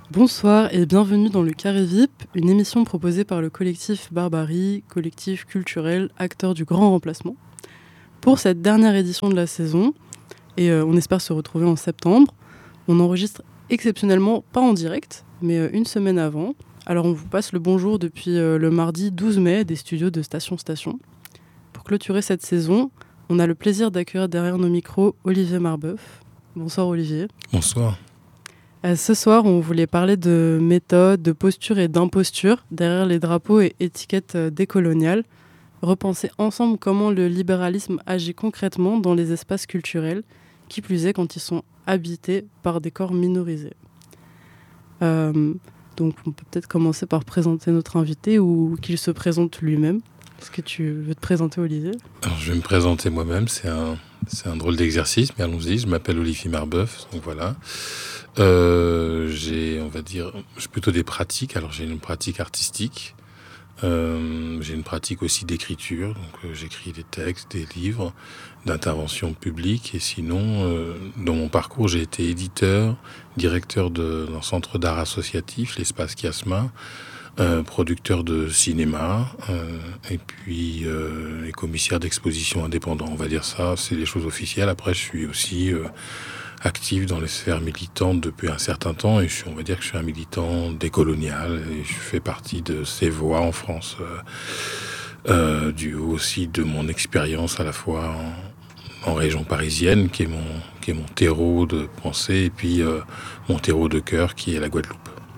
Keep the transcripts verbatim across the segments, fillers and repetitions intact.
Bonsoir et bienvenue dans le Carré V I P, une émission proposée par le collectif Barbarie, collectif culturel, acteur du grand remplacement. Pour cette dernière édition de la saison, et euh, on espère se retrouver en septembre, on enregistre exceptionnellement pas en direct, mais euh, une semaine avant. Alors on vous passe le bonjour depuis euh, le mardi douze mai des studios de Station Station. Pour clôturer cette saison, on a le plaisir d'accueillir derrière nos micros Olivier Marbeuf. Bonsoir Olivier. Bonsoir. Euh, ce soir, on voulait parler de méthode, de posture et d'imposture derrière les drapeaux et étiquettes euh, décoloniales. Repenser ensemble comment le libéralisme agit concrètement dans les espaces culturels, qui plus est quand ils sont habités par des corps minorisés. Euh, donc on peut peut-être commencer par présenter notre invité ou qu'il se présente lui-même. Est-ce que tu veux te présenter, Olivier ? Alors, je vais me présenter moi-même, c'est un, c'est un drôle d'exercice, mais allons-y, je m'appelle Olivier Marbeuf, donc voilà. Euh, j'ai, on va dire, j'ai plutôt des pratiques, alors j'ai une pratique artistique, euh, j'ai une pratique aussi d'écriture, donc euh, j'écris des textes, des livres, d'intervention publique, et sinon, euh, dans mon parcours, j'ai été éditeur, directeur de, d'un centre d'art associatif, l'Espace Kiasma, Euh, producteur de cinéma euh, et puis euh, les commissaires d'exposition indépendants, on va dire ça, c'est les choses officielles. Après, je suis aussi euh, actif dans les sphères militantes depuis un certain temps et je suis, on va dire que je suis un militant décolonial et je fais partie de ces voix en France euh, euh, du aussi de mon expérience à la fois en, en région parisienne qui est mon qui est mon terreau de pensée et puis euh, mon terreau de cœur qui est la Guadeloupe.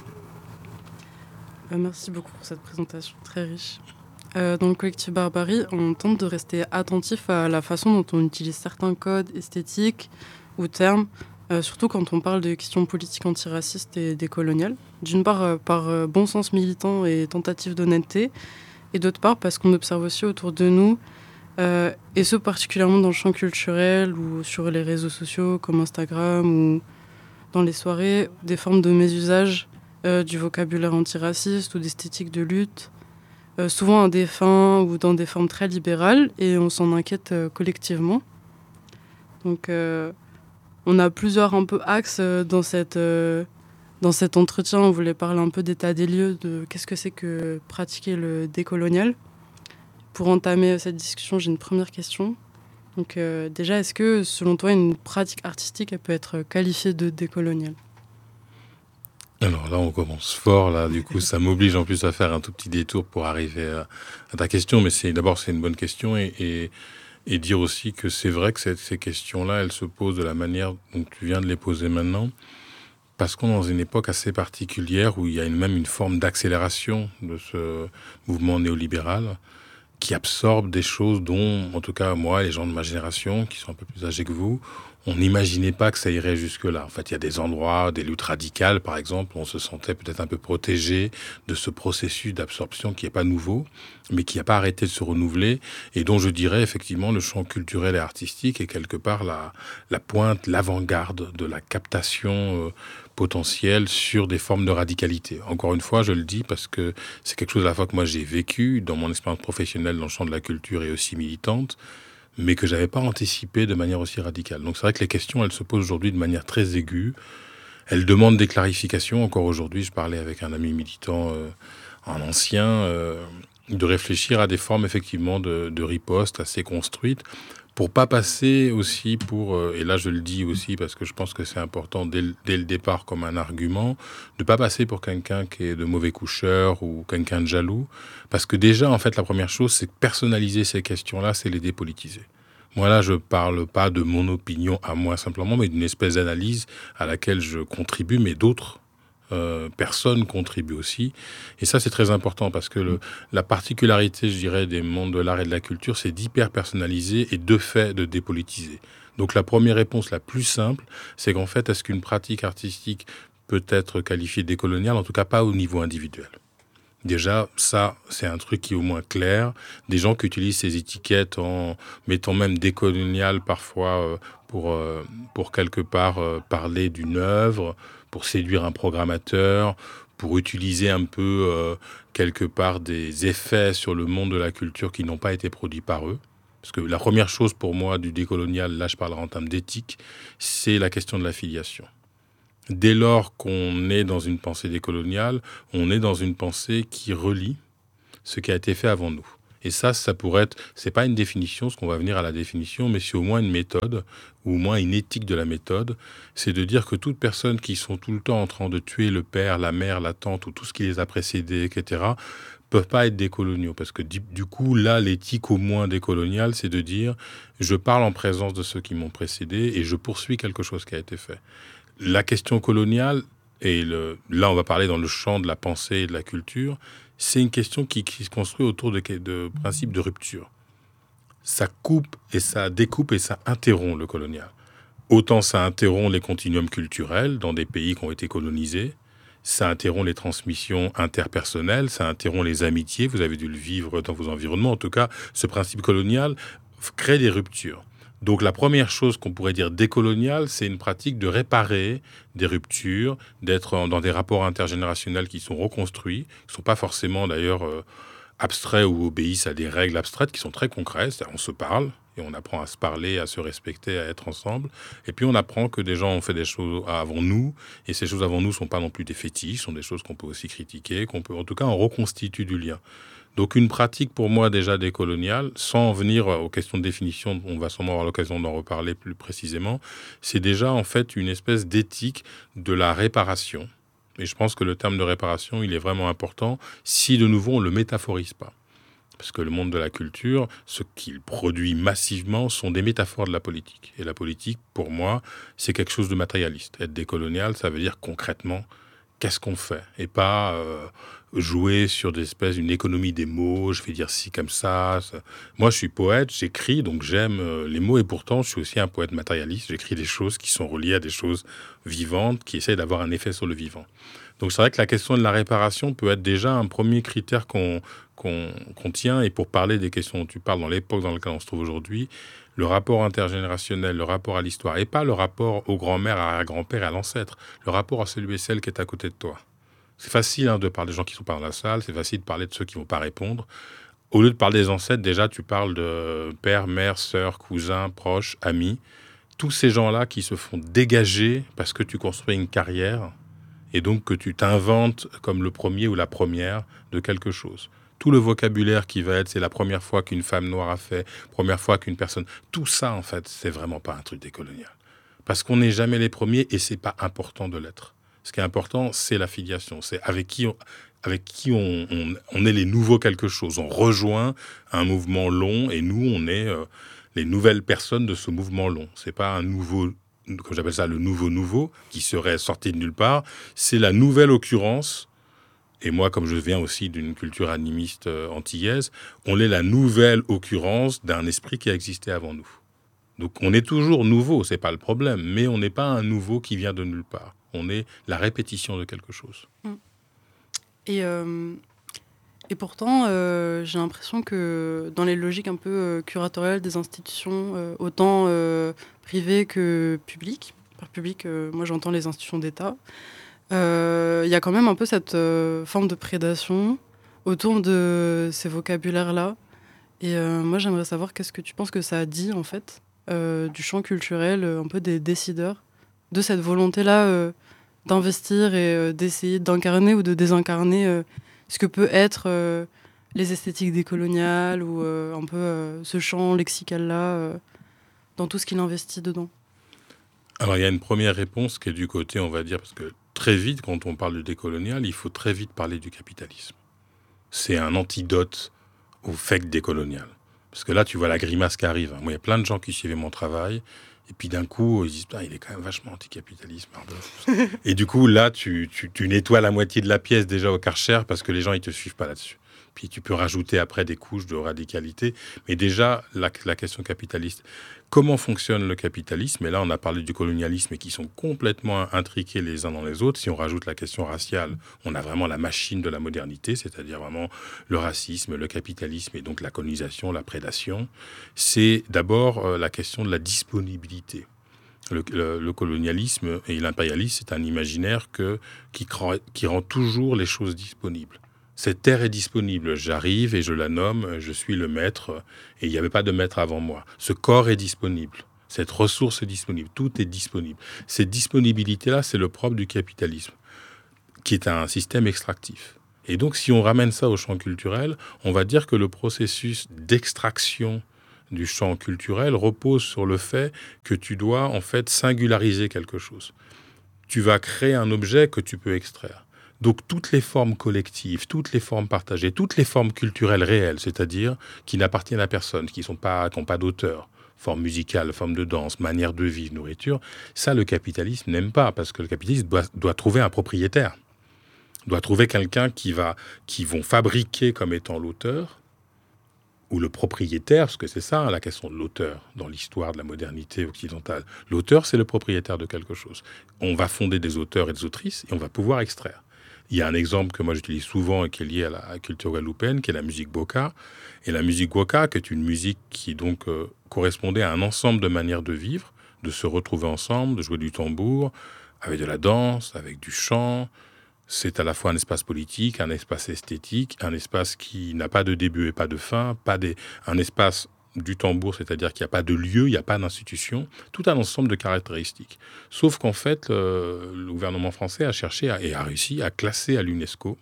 Euh, merci beaucoup pour cette présentation très riche. Euh, dans le collectif Barbarie, on tente de rester attentif à la façon dont on utilise certains codes esthétiques ou termes, euh, surtout quand on parle de questions politiques antiracistes et décoloniales. D'une part, euh, par euh, bon sens militant et tentative d'honnêteté, et d'autre part, parce qu'on observe aussi autour de nous, euh, et ce particulièrement dans le champ culturel ou sur les réseaux sociaux comme Instagram ou dans les soirées, des formes de mésusage Euh, du vocabulaire antiraciste ou d'esthétique de lutte, euh, souvent à des fins ou dans des formes très libérales, et on s'en inquiète euh, collectivement. Donc euh, on a plusieurs un peu axes euh, dans, cette, euh, dans cet entretien. On voulait parler un peu d'état des lieux, de qu'est-ce que c'est que pratiquer le décolonial. Pour entamer cette discussion, j'ai une première question. Donc euh, déjà, est-ce que selon toi, une pratique artistique elle peut être qualifiée de décoloniale ? Alors là, on commence fort. Là, du coup, ça m'oblige en plus à faire un tout petit détour pour arriver à, à ta question. Mais c'est d'abord c'est une bonne question et, et, et dire aussi que c'est vrai que cette, ces questions-là, elles se posent de la manière dont tu viens de les poser maintenant, parce qu'on est dans une époque assez particulière où il y a une, même une forme d'accélération de ce mouvement néolibéral qui absorbe des choses dont, en tout cas moi, les gens de ma génération, qui sont un peu plus âgés que vous, on n'imaginait pas que ça irait jusque-là. En fait, il y a des endroits, des luttes radicales, par exemple, où on se sentait peut-être un peu protégé de ce processus d'absorption qui n'est pas nouveau, mais qui n'a pas arrêté de se renouveler, et dont je dirais effectivement le champ culturel et artistique est quelque part la, la pointe, l'avant-garde de la captation euh, potentielle sur des formes de radicalité. Encore une fois, je le dis parce que c'est quelque chose à la fois que moi j'ai vécu dans mon expérience professionnelle dans le champ de la culture et aussi militante, mais que j'avais pas anticipé de manière aussi radicale. Donc c'est vrai que les questions, elles se posent aujourd'hui de manière très aiguë. Elles demandent des clarifications. Encore aujourd'hui, je parlais avec un ami militant, euh, un ancien, euh, de réfléchir à des formes effectivement de, de riposte assez construites, pour pas passer aussi pour, euh, et là je le dis aussi parce que je pense que c'est important dès le, dès le départ comme un argument, de pas passer pour quelqu'un qui est de mauvais coucheur ou quelqu'un de jaloux, parce que déjà en fait la première chose c'est que personnaliser ces questions-là, c'est les dépolitiser. Moi là je parle pas de mon opinion à moi simplement, mais d'une espèce d'analyse à laquelle je contribue, mais d'autres Euh, personnes contribuent aussi. Et ça, c'est très important parce que le, la particularité, je dirais, des mondes de l'art et de la culture, c'est d'hyper-personnaliser et de fait de dépolitiser. Donc la première réponse la plus simple, c'est qu'en fait, est-ce qu'une pratique artistique peut être qualifiée de décoloniale, en tout cas pas au niveau individuel. Déjà, ça, c'est un truc qui est au moins clair. Des gens qui utilisent ces étiquettes en mettant même décolonial parfois euh, pour, euh, pour quelque part euh, parler d'une œuvre, pour séduire un programmateur, pour utiliser un peu euh, quelque part des effets sur le monde de la culture qui n'ont pas été produits par eux. Parce que la première chose pour moi du décolonial, là je parlerai en termes d'éthique, c'est la question de la filiation. Dès lors qu'on est dans une pensée décoloniale, on est dans une pensée qui relie ce qui a été fait avant nous. Et ça, ça pourrait être, c'est pas une définition, ce qu'on va venir à la définition, mais c'est au moins une méthode, ou au moins une éthique de la méthode. C'est de dire que toutes personnes qui sont tout le temps en train de tuer le père, la mère, la tante, ou tout ce qui les a précédés, et cetera, peuvent pas être décoloniaux. Parce que du, du coup, là, l'éthique au moins décoloniale, c'est de dire, je parle en présence de ceux qui m'ont précédé, et je poursuis quelque chose qui a été fait. La question coloniale, et le, là, on va parler dans le champ de la pensée et de la culture, c'est une question qui, qui se construit autour de, de principes de rupture. Ça coupe et ça découpe et ça interrompt le colonial. Autant ça interrompt les continuums culturels dans des pays qui ont été colonisés, ça interrompt les transmissions interpersonnelles, ça interrompt les amitiés, vous avez dû le vivre dans vos environnements. En tout cas, ce principe colonial crée des ruptures. Donc la première chose qu'on pourrait dire décoloniale, c'est une pratique de réparer des ruptures, d'être dans des rapports intergénérationnels qui sont reconstruits, qui ne sont pas forcément d'ailleurs euh, abstraits ou obéissent à des règles abstraites, qui sont très concrètes. C'est-à-dire on se parle et on apprend à se parler, à se respecter, à être ensemble. Et puis on apprend que des gens ont fait des choses avant nous, et ces choses avant nous ne sont pas non plus des fétiches, sont des choses qu'on peut aussi critiquer, qu'on peut, en tout cas on reconstitue du lien. Donc une pratique pour moi déjà décoloniale, sans venir aux questions de définition, on va sûrement avoir l'occasion d'en reparler plus précisément, c'est déjà en fait une espèce d'éthique de la réparation. Et je pense que le terme de réparation, il est vraiment important si de nouveau on ne le métaphorise pas. Parce que le monde de la culture, ce qu'il produit massivement sont des métaphores de la politique. Et la politique, pour moi, c'est quelque chose de matérialiste. Être décolonial, ça veut dire concrètement qu'est-ce qu'on fait, et pas euh, jouer sur des espèces, une économie des mots, je vais dire ci comme ça, ça. Moi, je suis poète, j'écris, donc j'aime euh, les mots, et pourtant, je suis aussi un poète matérialiste. J'écris des choses qui sont reliées à des choses vivantes, qui essayent d'avoir un effet sur le vivant. Donc c'est vrai que la question de la réparation peut être déjà un premier critère qu'on, qu'on, qu'on tient, et pour parler des questions dont tu parles dans l'époque dans laquelle on se trouve aujourd'hui, le rapport intergénérationnel, le rapport à l'histoire, et pas le rapport aux grands-mères, à grand-père et à l'ancêtre, le rapport à celui et celle qui est à côté de toi. C'est facile hein, de parler des gens qui ne sont pas dans la salle, c'est facile de parler de ceux qui ne vont pas répondre. Au lieu de parler des ancêtres, déjà, tu parles de père, mère, sœur, cousin, proche, amis. Tous ces gens-là qui se font dégager parce que tu construis une carrière et donc que tu t'inventes comme le premier ou la première de quelque chose. Tout le vocabulaire qui va être, c'est la première fois qu'une femme noire a fait, première fois qu'une personne... Tout ça, en fait, c'est vraiment pas un truc décolonial. Parce qu'on n'est jamais les premiers et c'est pas important de l'être. Ce qui est important, c'est la filiation. C'est avec qui on, avec qui on, on, on est les nouveaux quelque chose. On rejoint un mouvement long et nous, on est euh, les nouvelles personnes de ce mouvement long. C'est pas un nouveau, comme j'appelle ça, le nouveau nouveau, qui serait sorti de nulle part. C'est la nouvelle occurrence. Et moi, comme je viens aussi d'une culture animiste euh, antillaise, on est la nouvelle occurrence d'un esprit qui a existé avant nous. Donc on est toujours nouveau, c'est pas le problème, mais on n'est pas un nouveau qui vient de nulle part. On est la répétition de quelque chose. Et, euh, et pourtant, euh, j'ai l'impression que dans les logiques un peu euh, curatoriales des institutions, euh, autant euh, privées que publiques, par public, euh, moi j'entends les institutions d'État, il euh, y a quand même un peu cette euh, forme de prédation autour de ces vocabulaires-là. Et euh, moi j'aimerais savoir qu'est-ce que tu penses que ça a dit en fait euh, du champ culturel, euh, un peu des décideurs, de cette volonté-là euh, d'investir et euh, d'essayer d'incarner ou de désincarner euh, ce que peut être euh, les esthétiques décoloniales ou euh, un peu euh, ce champ lexical-là euh, dans tout ce qu'il investit dedans. Alors il y a une première réponse qui est du côté, on va dire, parce que très vite, quand on parle de décolonial, il faut très vite parler du capitalisme. C'est un antidote au fake décolonial. Parce que là, tu vois la grimace qui arrive. Moi, il y a plein de gens qui suivaient mon travail. Et puis d'un coup, ils disent ah, il est quand même vachement anticapitaliste. Pardon. Et du coup, là, tu, tu, tu nettoies la moitié de la pièce déjà au Karcher parce que les gens, ils ne te suivent pas là-dessus. Puis tu peux rajouter après des couches de radicalité. Mais déjà, la, la question capitaliste. Comment fonctionne le capitalisme? Et là, on a parlé du colonialisme et qui sont complètement intriqués les uns dans les autres. Si on rajoute la question raciale, on a vraiment la machine de la modernité, c'est-à-dire vraiment le racisme, le capitalisme et donc la colonisation, la prédation. C'est d'abord euh, la question de la disponibilité. Le, le, le colonialisme et l'impérialisme, c'est un imaginaire que, qui, qui rend toujours les choses disponibles. Cette terre est disponible, j'arrive et je la nomme, je suis le maître, et il n'y avait pas de maître avant moi. Ce corps est disponible, Cette ressource est disponible. Tout est disponible. Cette disponibilité-là, c'est le propre du capitalisme, qui est un système extractif. Et donc, si on ramène ça au champ culturel, on va dire que le processus d'extraction du champ culturel repose sur le fait que tu dois, en fait, singulariser quelque chose. Tu vas créer un objet que tu peux extraire. Donc, toutes les formes collectives, toutes les formes partagées, toutes les formes culturelles réelles, c'est-à-dire qui n'appartiennent à personne, qui n'ont pas, qui n'ont pas d'auteur, forme musicale, forme de danse, manière de vivre, nourriture, ça, le capitalisme n'aime pas, parce que le capitalisme doit, doit trouver un propriétaire, doit trouver quelqu'un qui va, qui vont fabriquer comme étant l'auteur, ou le propriétaire, parce que c'est ça la question de l'auteur dans l'histoire de la modernité occidentale. L'auteur, c'est le propriétaire de quelque chose. On va fonder des auteurs et des autrices, et on va pouvoir extraire. Il y a un exemple que moi j'utilise souvent et qui est lié à la culture guadeloupéenne, qui est la musique gwoka. Et la musique gwoka, qui est une musique qui donc euh, correspondait à un ensemble de manières de vivre, de se retrouver ensemble, de jouer du tambour, avec de la danse, avec du chant. C'est à la fois un espace politique, un espace esthétique, un espace qui n'a pas de début et pas de fin, pas des, un espace du tambour, c'est-à-dire qu'il n'y a pas de lieu, il n'y a pas d'institution, tout un ensemble de caractéristiques. Sauf qu'en fait, le, le gouvernement français a cherché à, et a réussi à classer à l'UNESCO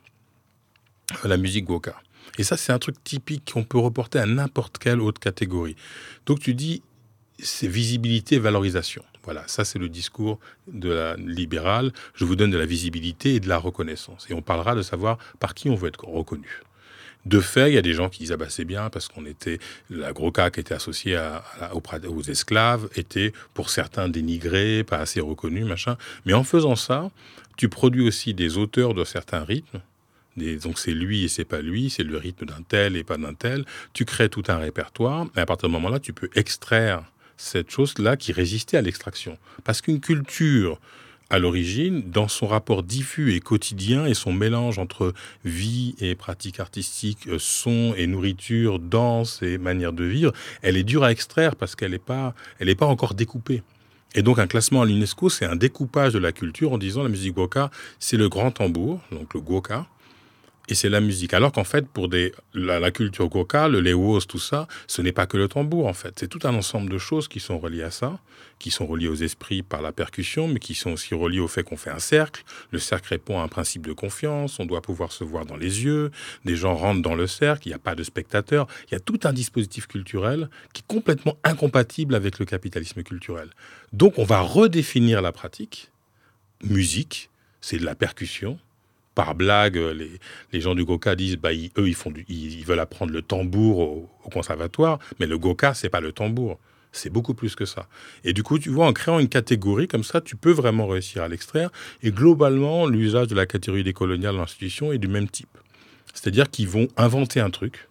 la musique gwoka. Et ça, c'est un truc typique qu'on peut reporter à n'importe quelle autre catégorie. Donc tu dis, c'est visibilité, valorisation. Voilà, ça c'est le discours de la libérale. Je vous donne de la visibilité et de la reconnaissance. Et on parlera de savoir par qui on veut être reconnu. De fait, il y a des gens qui disent ah bah c'est bien parce qu'on était la gwoka qui était associée à, à, aux, aux esclaves était pour certains dénigrés, pas assez reconnu, machin. Mais en faisant ça, tu produis aussi des auteurs de certains rythmes. Des, donc c'est lui et c'est pas lui, c'est le rythme d'un tel et pas d'un tel. Tu crées tout un répertoire. Et à partir de ce moment-là, tu peux extraire cette chose-là qui résistait à l'extraction. Parce qu'une culture, à l'origine, dans son rapport diffus et quotidien et son mélange entre vie et pratique artistique, son et nourriture, danse et manière de vivre, elle est dure à extraire parce qu'elle n'est pas, elle n'est pas encore découpée. Et donc un classement à l'UNESCO, c'est un découpage de la culture en disant la musique gwoka, c'est le grand tambour, donc le gwoka, et c'est la musique. Alors qu'en fait, pour des, la, la culture gwoka, le lewos, tout ça, ce n'est pas que le tambour, en fait. C'est tout un ensemble de choses qui sont reliées à ça, qui sont reliées aux esprits par la percussion, mais qui sont aussi reliées au fait qu'on fait un cercle. Le cercle répond à un principe de confiance, on doit pouvoir se voir dans les yeux, des gens rentrent dans le cercle, il n'y a pas de spectateurs. Il y a tout un dispositif culturel qui est complètement incompatible avec le capitalisme culturel. Donc on va redéfinir la pratique. Musique, c'est de la percussion. Par blague, les, les gens du gwoka disent bah, ils, eux, ils, font du, ils, ils veulent apprendre le tambour au, au conservatoire, mais le gwoka, c'est pas le tambour. C'est beaucoup plus que ça. Et du coup, tu vois, en créant une catégorie comme ça, tu peux vraiment réussir à l'extraire. Et globalement, l'usage de la catégorie décoloniale dans l'institution est du même type. C'est-à-dire qu'ils vont inventer un truc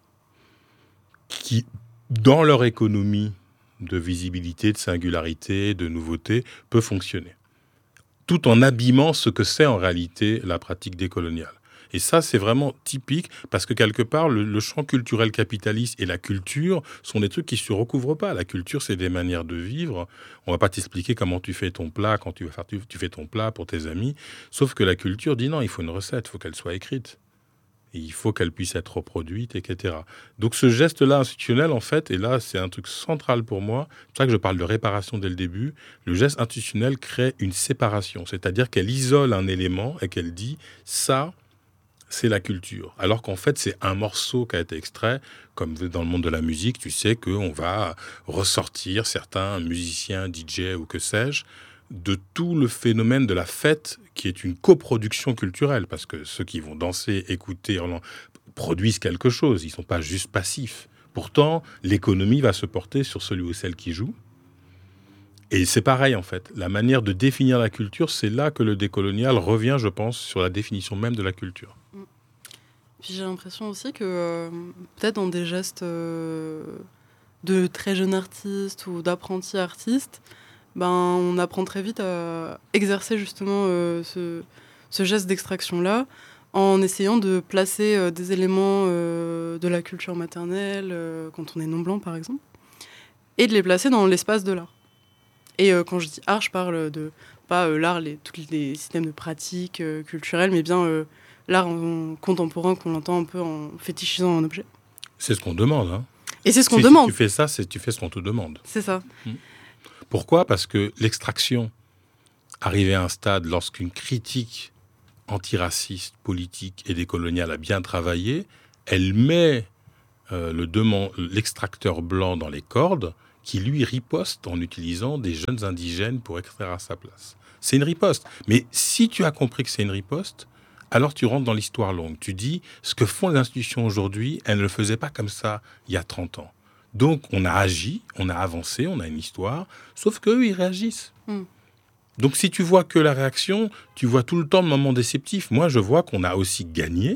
qui, dans leur économie de visibilité, de singularité, de nouveauté, peut fonctionner, tout en abîmant ce que c'est en réalité la pratique décoloniale. Et ça, c'est vraiment typique, parce que quelque part, le, le champ culturel capitaliste et la culture sont des trucs qui ne se recouvrent pas. La culture, c'est des manières de vivre. On ne va pas t'expliquer comment tu fais ton plat quand tu, vas faire, tu, tu fais ton plat pour tes amis. Sauf que la culture dit non, il faut une recette, il faut qu'elle soit écrite. Et il faut qu'elle puisse être reproduite, et cetera. Donc ce geste-là institutionnel, en fait, et là c'est un truc central pour moi, c'est pour ça que je parle de réparation dès le début, le geste institutionnel crée une séparation, c'est-à-dire qu'elle isole un élément et qu'elle dit « ça, c'est la culture ». Alors qu'en fait c'est un morceau qui a été extrait, comme dans le monde de la musique, tu sais qu'on va ressortir certains musiciens, D J ou que sais-je, de tout le phénomène de la fête qui est une coproduction culturelle, parce que ceux qui vont danser, écouter, produisent quelque chose, ils ne sont pas juste passifs. Pourtant, l'économie va se porter sur celui ou celle qui joue. Et c'est pareil, en fait. La manière de définir la culture, c'est là que le décolonial revient, je pense, sur la définition même de la culture. Puis j'ai l'impression aussi que, euh, peut-être dans des gestes euh, de très jeunes artistes ou d'apprentis artistes, ben, on apprend très vite à exercer justement euh, ce, ce geste d'extraction-là en essayant de placer euh, des éléments euh, de la culture maternelle, euh, quand on est non-blanc par exemple, et de les placer dans l'espace de l'art. Et euh, quand je dis art, je parle de, pas euh, l'art, les, tous les systèmes de pratiques euh, culturelles, mais bien euh, l'art en, contemporain qu'on entend un peu en fétichisant un objet. C'est ce qu'on demande. Hein. Et c'est ce qu'on si, demande. Si tu fais ça, c'est, tu fais ce qu'on te demande. C'est ça. Mmh. Pourquoi ? Parce que l'extraction, arrivée à un stade lorsqu'une critique antiraciste, politique et décoloniale a bien travaillé, elle met euh, le demand, l'extracteur blanc dans les cordes, qui lui riposte en utilisant des jeunes indigènes pour extraire à sa place. C'est une riposte. Mais si tu as compris que c'est une riposte, alors tu rentres dans l'histoire longue. Tu dis, ce que font les institutions aujourd'hui, elles ne le faisaient pas comme ça il y a trente ans. Donc on a agi, on a avancé, on a une histoire, sauf qu'eux, ils réagissent. Mm. Donc si tu vois que la réaction, tu vois tout le temps le moment déceptif. Moi, je vois qu'on a aussi gagné,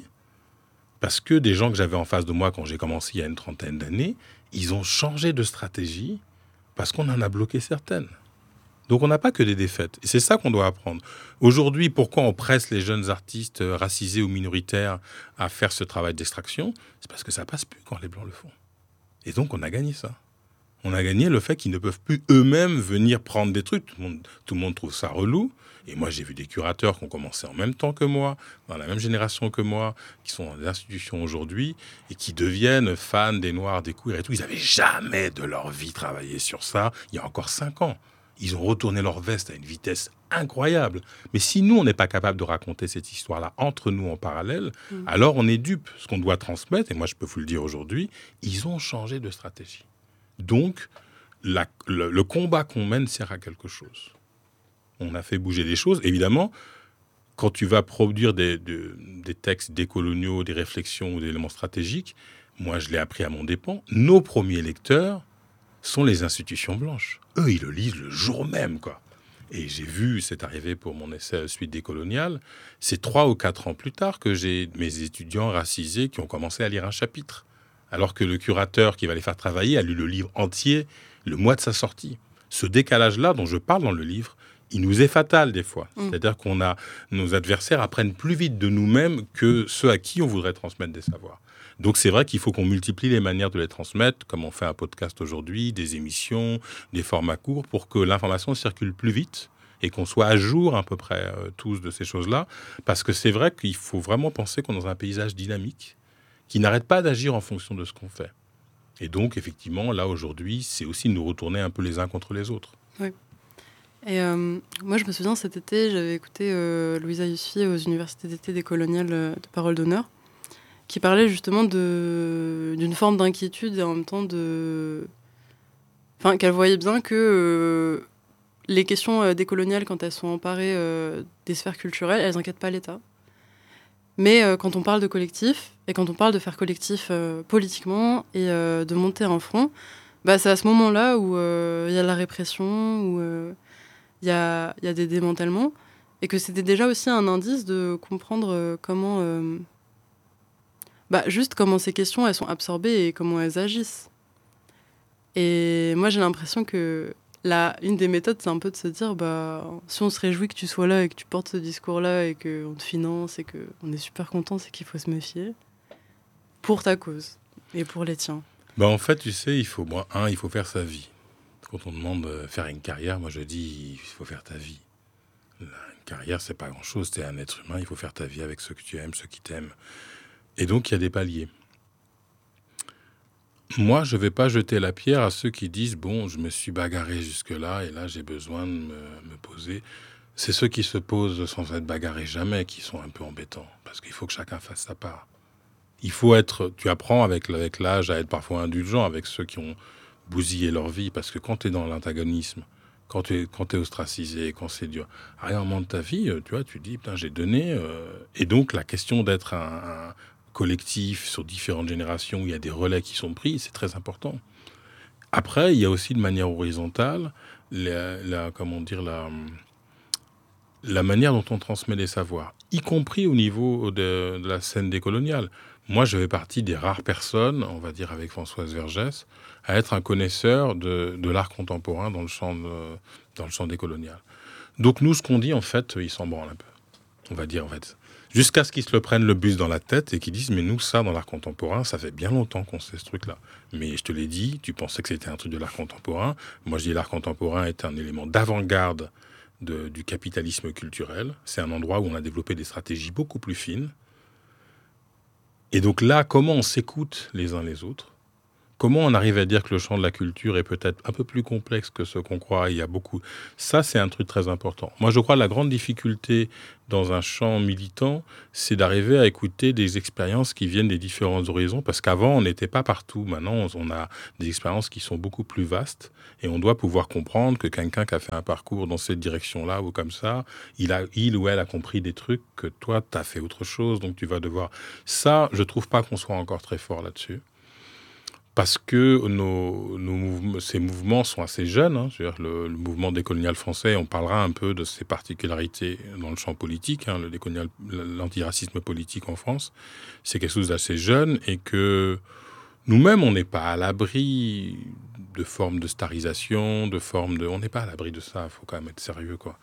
parce que des gens que j'avais en face de moi quand j'ai commencé il y a une trentaine d'années, ils ont changé de stratégie parce qu'on en a bloqué certaines. Donc on n'a pas que des défaites. Et c'est ça qu'on doit apprendre. Aujourd'hui, pourquoi on presse les jeunes artistes racisés ou minoritaires à faire ce travail d'extraction ? C'est parce que ça passe plus quand les Blancs le font. Et donc on a gagné ça. On a gagné le fait qu'ils ne peuvent plus eux-mêmes venir prendre des trucs. Tout le monde, tout le monde trouve ça relou. Et moi, j'ai vu des curateurs qui ont commencé en même temps que moi, dans la même génération que moi, qui sont dans des institutions aujourd'hui et qui deviennent fans des Noirs, des queers et tout. Ils n'avaient jamais de leur vie travaillé sur ça il y a encore cinq ans. Ils ont retourné leur veste à une vitesse incroyable. Mais si nous, on n'est pas capable de raconter cette histoire-là entre nous en parallèle, mmh. alors on est dupe. Ce qu'on doit transmettre, et moi je peux vous le dire aujourd'hui, ils ont changé de stratégie. Donc, la, le, le combat qu'on mène sert à quelque chose. On a fait bouger les choses. Évidemment, quand tu vas produire des, des, des textes décoloniaux, des réflexions ou des éléments stratégiques, moi, je l'ai appris à mon dépens, nos premiers lecteurs sont les institutions blanches. Eux, ils le lisent le jour même, quoi. Et j'ai vu, c'est arrivé pour mon essai Suite décoloniale, c'est trois ou quatre ans plus tard que j'ai mes étudiants racisés qui ont commencé à lire un chapitre. Alors que le curateur qui va les faire travailler a lu le livre entier le mois de sa sortie. Ce décalage-là dont je parle dans le livre, il nous est fatal des fois. Mmh. C'est-à-dire qu'on a nos adversaires apprennent plus vite de nous-mêmes que ceux à qui on voudrait transmettre des savoirs. Donc c'est vrai qu'il faut qu'on multiplie les manières de les transmettre, comme on fait un podcast aujourd'hui, des émissions, des formats courts, pour que l'information circule plus vite et qu'on soit à jour à peu près euh, tous de ces choses-là. Parce que c'est vrai qu'il faut vraiment penser qu'on est dans un paysage dynamique qui n'arrête pas d'agir en fonction de ce qu'on fait. Et donc effectivement, là aujourd'hui, c'est aussi nous retourner un peu les uns contre les autres. Oui. Et euh, moi, je me souviens, cet été, j'avais écouté euh, Louisa Yusufi aux universités d'été des coloniales euh, de Parole d'honneur, qui parlait justement de, d'une forme d'inquiétude et en même temps de... Enfin, qu'elle voyait bien que euh, les questions euh, décoloniales, quand elles sont emparées euh, des sphères culturelles, elles n'inquiètent pas l'État. Mais euh, quand on parle de collectif, et quand on parle de faire collectif euh, politiquement et euh, de monter un front, bah, c'est à ce moment-là où il euh, y a la répression, où... Euh, il y a, y a des démantèlements, et que c'était déjà aussi un indice de comprendre euh, comment... Euh, bah, juste comment ces questions, elles sont absorbées et comment elles agissent. Et moi, j'ai l'impression que la, une des méthodes, c'est un peu de se dire, bah, si on se réjouit que tu sois là et que tu portes ce discours-là et qu'on te finance et qu'on est super content, c'est qu'il faut se méfier pour ta cause et pour les tiens. Bah, en fait, tu sais, il faut, bon, un, il faut faire sa vie. Quand on demande de faire une carrière, moi je dis, il faut faire ta vie. Une carrière, c'est pas grand-chose, t'es un être humain, il faut faire ta vie avec ceux que tu aimes, ceux qui t'aiment. Et donc, il y a des paliers. Moi, je vais pas jeter la pierre à ceux qui disent, bon, je me suis bagarré jusque-là, et là, j'ai besoin de me, me poser. C'est ceux qui se posent sans être bagarrés jamais qui sont un peu embêtants, parce qu'il faut que chacun fasse sa part. Il faut être, tu apprends avec, avec l'âge à être parfois indulgent avec ceux qui ont bousiller leur vie, parce que quand tu es dans l'antagonisme, quand tu es, quand tu es ostracisé, quand c'est dur, à un moment de ta vie, tu vois, tu te dis, putain, j'ai donné. Euh... Et donc, la question d'être un, un collectif sur différentes générations, où il y a des relais qui sont pris, c'est très important. Après, il y a aussi de manière horizontale, la, la, comment dire, la, la manière dont on transmet les savoirs, y compris au niveau de, de la scène décoloniale. Moi, je fais partie des rares personnes, on va dire avec Françoise Vergès, à être un connaisseur de, de l'art contemporain dans le champ, de, dans le champ décolonial. Donc nous, ce qu'on dit, en fait, ils s'en branlent un peu. On va dire, en fait. Jusqu'à ce qu'ils se le prennent le bus dans la tête et qu'ils disent, mais nous, ça, dans l'art contemporain, ça fait bien longtemps qu'on sait ce truc-là. Mais je te l'ai dit, tu pensais que c'était un truc de l'art contemporain. Moi, je dis l'art contemporain est un élément d'avant-garde de, du capitalisme culturel. C'est un endroit où on a développé des stratégies beaucoup plus fines. Et donc là, comment on s'écoute les uns les autres Comment on arrive à dire que le champ de la culture est peut-être un peu plus complexe que ce qu'on croit? Il y a beaucoup. Ça, c'est un truc très important. Moi, je crois que la grande difficulté dans un champ militant, c'est d'arriver à écouter des expériences qui viennent des différents horizons, parce qu'avant, on n'était pas partout. Maintenant, on a des expériences qui sont beaucoup plus vastes, et on doit pouvoir comprendre que quelqu'un qui a fait un parcours dans cette direction-là ou comme ça, il, a, il ou elle a compris des trucs que toi, tu as fait autre chose, donc tu vas devoir... Ça, je trouve pas qu'on soit encore très fort là-dessus. Parce que nos, nos mouvements, ces mouvements sont assez jeunes. Hein. Je veux dire, le, le mouvement décolonial français, on parlera un peu de ses particularités dans le champ politique. Hein, le décolonial, l'antiracisme politique en France, c'est quelque chose d'assez jeune et que nous-mêmes, on n'est pas à l'abri de formes de starisation, de formes de... On n'est pas à l'abri de ça, il faut quand même être sérieux, quoi.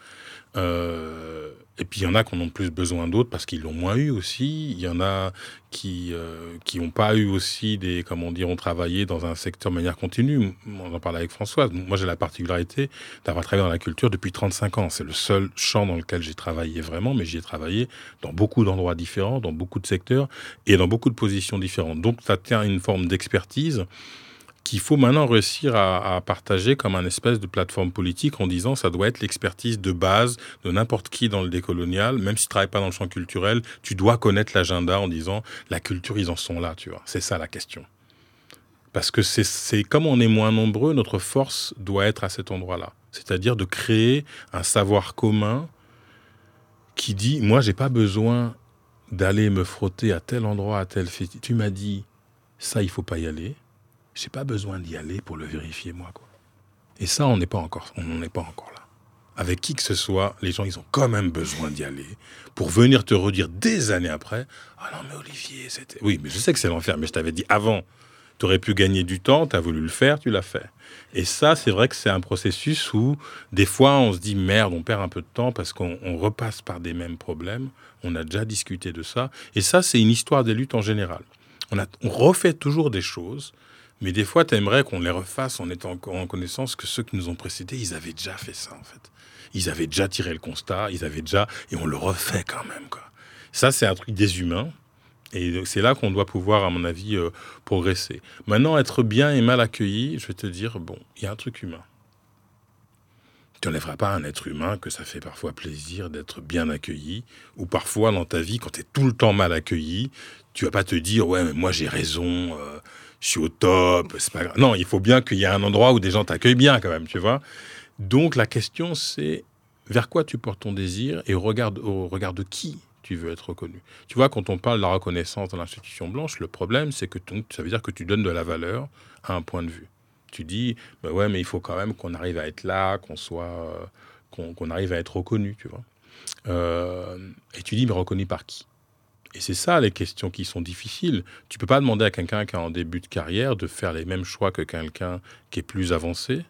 Euh, et puis il y en a qui en ont plus besoin d'autres parce qu'ils l'ont moins eu aussi. Il y en a qui euh, qui n'ont pas eu aussi des, comment dire, ont travaillé dans un secteur de manière continue. On en parlait avec Françoise. Moi, j'ai la particularité d'avoir travaillé dans la culture depuis trente-cinq ans. C'est le seul champ dans lequel j'ai travaillé vraiment, mais j'y ai travaillé dans beaucoup d'endroits différents, dans beaucoup de secteurs et dans beaucoup de positions différentes. Donc, ça tient à une forme d'expertise qu'il faut maintenant réussir à, à partager comme un espèce de plateforme politique en disant ça doit être l'expertise de base de n'importe qui dans le décolonial, même si tu ne travailles pas dans le champ culturel, tu dois connaître l'agenda en disant la culture, ils en sont là, tu vois. C'est ça la question. Parce que c'est, c'est comme on est moins nombreux, notre force doit être à cet endroit-là. C'est-à-dire de créer un savoir commun qui dit, moi, j'ai pas besoin d'aller me frotter à tel endroit, à tel fait. Tu m'as dit, ça, il faut pas y aller. J'ai pas besoin d'y aller pour le vérifier, moi, quoi. Et ça, on n'est pas encore, on n'en est pas encore là. Avec qui que ce soit, les gens, ils ont quand même besoin d'y aller pour venir te redire des années après, ah non, mais Olivier, c'était... Oui, mais je sais que c'est l'enfer, mais je t'avais dit avant, tu aurais pu gagner du temps, tu as voulu le faire, tu l'as fait. Et ça, c'est vrai que c'est un processus où, des fois, on se dit, merde, on perd un peu de temps parce qu'on on repasse par des mêmes problèmes. On a déjà discuté de ça. Et ça, c'est une histoire des luttes en général. On, a, on refait toujours des choses, mais des fois, tu aimerais qu'on les refasse en étant encore en connaissance que ceux qui nous ont précédés, ils avaient déjà fait ça, en fait. Ils avaient déjà tiré le constat, ils avaient déjà... Et on le refait quand même, quoi. Ça, c'est un truc déshumain. Et c'est là qu'on doit pouvoir, à mon avis, euh, progresser. Maintenant, être bien et mal accueilli, je vais te dire, bon, il y a un truc humain. Tu n'enlèveras pas à un être humain que ça fait parfois plaisir d'être bien accueilli, ou parfois dans ta vie, quand tu es tout le temps mal accueilli, tu vas pas te dire, ouais, mais moi j'ai raison, euh, je suis au top, c'est pas grave. Non, il faut bien qu'il y ait un endroit où des gens t'accueillent bien quand même, tu vois. Donc la question, c'est vers quoi tu portes ton désir et au regard de, au regard de qui tu veux être reconnu. Tu vois, quand on parle de la reconnaissance dans l'institution blanche, le problème, c'est que ton, ça veut dire que tu donnes de la valeur à un point de vue. Tu dis, bah ouais, mais il faut quand même qu'on arrive à être là, qu'on soit, euh, qu'on, qu'on arrive à être reconnu, tu vois. Euh, et tu dis, mais reconnu par qui ? Et c'est ça les questions qui sont difficiles. Tu peux pas demander à quelqu'un qui est en début de carrière de faire les mêmes choix que quelqu'un qui est plus avancé,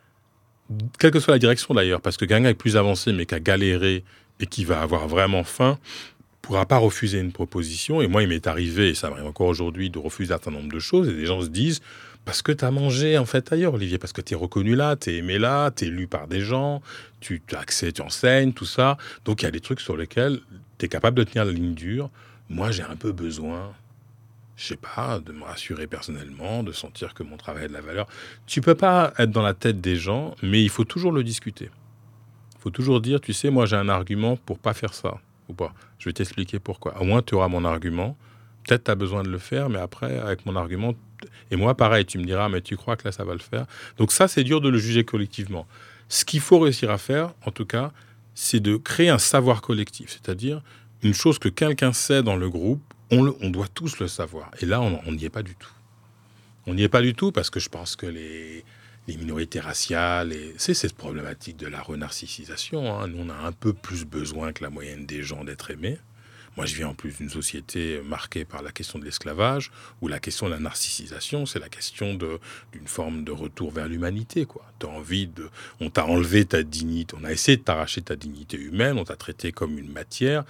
quelle que soit la direction d'ailleurs, parce que quelqu'un qui est plus avancé mais qui a galéré et qui va avoir vraiment faim, pourra pas refuser une proposition. Et moi, il m'est arrivé, et ça m'arrive encore aujourd'hui, de refuser un certain nombre de choses. Et des gens se disent, parce que tu as mangé en fait ailleurs, Olivier, parce que tu es reconnu là, tu es aimé là, tu es lu par des gens, tu as accès, tu enseignes, tout ça. Donc il y a des trucs sur lesquels tu es capable de tenir la ligne dure. Moi, j'ai un peu besoin, je sais pas, de me rassurer personnellement, de sentir que mon travail a de la valeur. Tu peux pas être dans la tête des gens, mais il faut toujours le discuter. Il faut toujours dire, tu sais, moi j'ai un argument pour pas faire ça, ou pas. Je vais t'expliquer pourquoi. Au moins, tu auras mon argument. Peut-être tu as besoin de le faire, mais après, avec mon argument... Et moi, pareil, tu me diras, mais tu crois que là, ça va le faire. Donc ça, c'est dur de le juger collectivement. Ce qu'il faut réussir à faire, en tout cas, c'est de créer un savoir collectif. C'est-à-dire, une chose que quelqu'un sait dans le groupe, on, le, on doit tous le savoir. Et là, on n'y est pas du tout. On n'y est pas du tout parce que je pense que les... les minorités raciales, et c'est cette problématique de la renarcissisation. Hein. Nous, on a un peu plus besoin que la moyenne des gens d'être aimés. Moi, je viens en plus d'une société marquée par la question de l'esclavage, où la question de la narcissisation, c'est la question de, d'une forme de retour vers l'humanité, quoi. T'as envie de... On t'a enlevé ta dignité, on a essayé de t'arracher ta dignité humaine, on t'a traité comme une matière.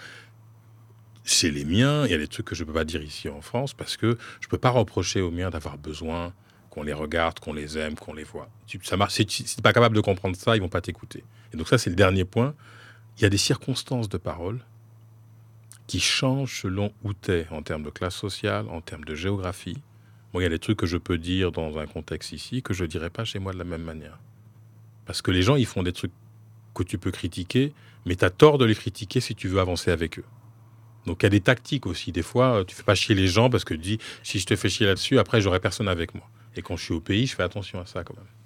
Chez les miens, il y a des trucs que je ne peux pas dire ici en France, parce que je ne peux pas reprocher aux miens d'avoir besoin qu'on les regarde, qu'on les aime, qu'on les voit. Tu, ça marche, si tu n'es pas capable de comprendre ça, ils ne vont pas t'écouter. Et donc ça, c'est le dernier point. Il y a des circonstances de parole qui changent selon où tu es, en termes de classe sociale, en termes de géographie, Moi, il y a des trucs que je peux dire dans un contexte ici que je ne dirais pas chez moi de la même manière. Parce que les gens, ils font des trucs que tu peux critiquer, mais tu as tort de les critiquer si tu veux avancer avec eux. Donc, il y a des tactiques aussi. Des fois, tu ne fais pas chier les gens parce que tu dis, si je te fais chier là-dessus, après, j'aurai personne avec moi. Et quand je suis au pays, je fais attention à ça quand même.